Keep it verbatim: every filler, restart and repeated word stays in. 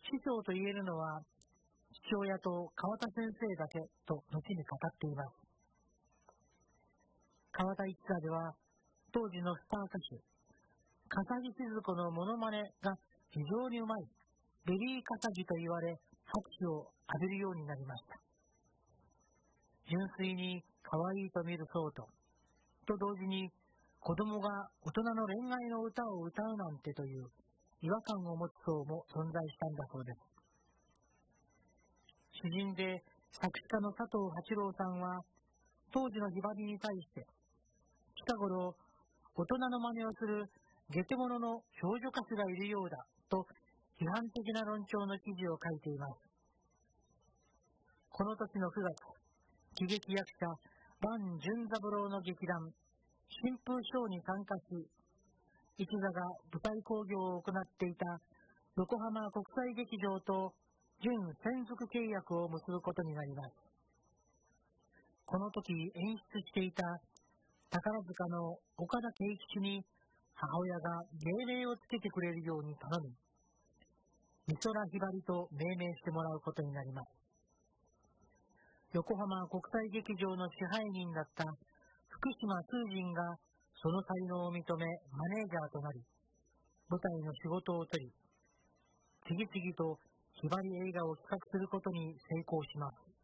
師匠と言えるのは父親と川田先生だけと後に語っています。川田一座では当時のスター歌手笠置静子のモノマネが非常にうまいベリー笠置と言われ拍手を浴びるようになりました。純粋に可愛いと見る層とと同時に子供が大人の恋愛の歌を歌うなんてという違和感を持つ層も存在したんだそうです。詩人で作詞家の佐藤八郎さんは当時のひばりに対して近頃大人の真似をする下手者の少女歌手がいるようだと批判的な論調の記事を書いています。この年のくがつ、喜劇役者伴淳三郎の劇団新風ショーに参加し、一座が舞台興行を行っていた横浜国際劇場と準専属契約を結ぶことになります。この時演出していた宝塚の岡田圭吉に母親が芸名をつけてくれるように頼み、美空ひばりと命名してもらうことになります。横浜国際劇場の支配人だった福島通人がその才能を認めマネージャーとなり、舞台の仕事を取り、次々とひばり映画を企画することに成功します。